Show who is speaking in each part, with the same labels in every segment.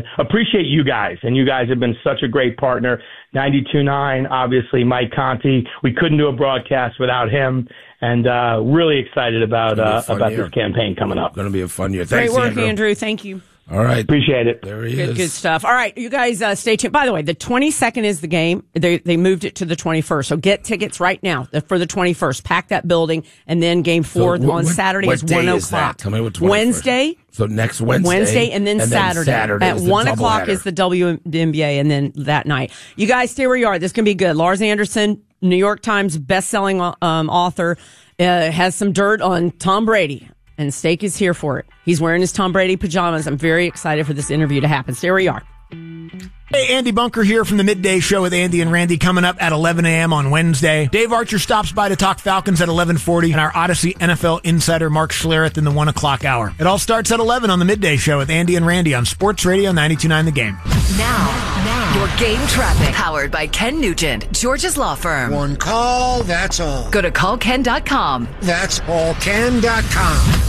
Speaker 1: appreciate you guys. And you guys have been such a great partner. 92.9, obviously, Mike Conti. We couldn't do a broadcast without him. And really excited about this campaign coming up.
Speaker 2: Going to be a fun year. Thanks,
Speaker 3: great work, Andrew. Thank you.
Speaker 2: All right.
Speaker 1: Appreciate it.
Speaker 2: There he is.
Speaker 3: Good stuff. All right, you guys stay tuned. By the way, the 22nd is the game. They moved it to the 21st. So get tickets right now for the 21st. Pack that building. And then game 4 on Saturday is 1 o'clock.
Speaker 2: Tell me what 21st.
Speaker 3: Wednesday.
Speaker 2: So next Wednesday.
Speaker 3: Wednesday and then Saturday. At 1 o'clock is the WNBA and then that night. You guys stay where you are. This can be good. Lars Anderson, New York Times best-selling author, has some dirt on Tom Brady. And Steak is here for it. He's wearing his Tom Brady pajamas. I'm very excited for this interview to happen. Stay where you are.
Speaker 4: Hey, Andy Bunker here from the Midday Show with Andy and Randy coming up at 11 a.m. on Wednesday. Dave Archer stops by to talk Falcons at 11:40 and our Odyssey NFL insider Mark Schlereth in the 1 o'clock hour. It all starts at 11 on the Midday Show with Andy and Randy on Sports Radio 92.9 The Game.
Speaker 5: Now, your game traffic. Powered by Ken Nugent, George's Law Firm.
Speaker 6: One call, that's all.
Speaker 5: Go to callken.com.
Speaker 6: That's allken.com.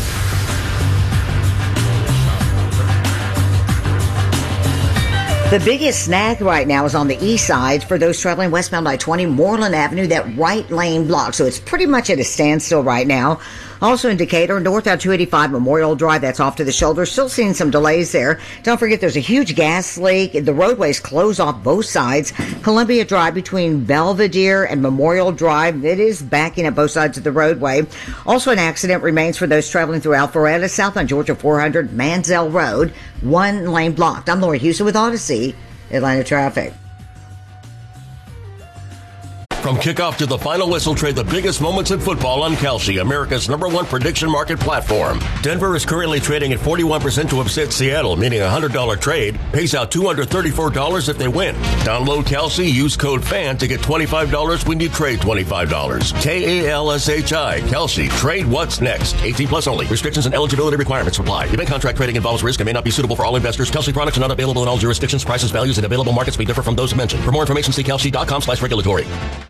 Speaker 7: The biggest snag right now is on the east side for those traveling westbound I-20, Moreland Avenue, that right lane block. So it's pretty much at a standstill right now. Also in Decatur, northbound 285 Memorial Drive, that's off to the shoulder. Still seeing some delays there. Don't forget there's a huge gas leak. The roadways close off both sides. Columbia Drive between Belvedere and Memorial Drive, it is backing at both sides of the roadway. Also an accident remains for those traveling through Alpharetta, south on Georgia 400 Mansell Road. One lane blocked. I'm Lori Houston with Odyssey, Atlanta Traffic.
Speaker 8: From kickoff to the final whistle, trade the biggest moments in football on Kalshi, America's #1 prediction market platform. Denver is currently trading at 41% to upset Seattle, meaning a $100 trade pays out $234 if they win. Download Kalshi, use code FAN to get $25 when you trade $25. Kalshi, Kalshi. Trade what's next. 18 plus only. Restrictions and eligibility requirements apply. Event contract trading involves risk and may not be suitable for all investors. Kalshi products are not available in all jurisdictions. Prices, values, and available markets may differ from those mentioned. For more information, see kalshi.com/regulatory.